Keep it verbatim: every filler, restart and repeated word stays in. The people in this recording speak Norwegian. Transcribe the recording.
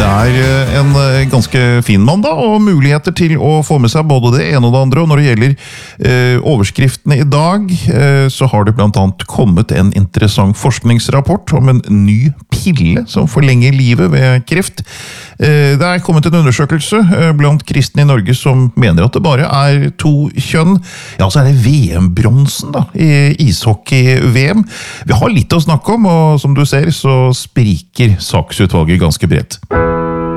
er en ganske fin mandag, og muligheter til å få med seg både det ene og det andre. Og når det gjelder eh, overskriftene i dag, eh, så har det blant annet kommet en interessant forskningsrapport om en ny pille som forlenger livet ved kreft. Eh, det er kommet en undersøkelse eh, blant kristne i Norge som mener at det bare er to kjønn. Ja, så er det V M-bronsen da, i ishockey-V M. Vi har litt å snakke om, og som du ser så spriker saksutvalget ganske bredt.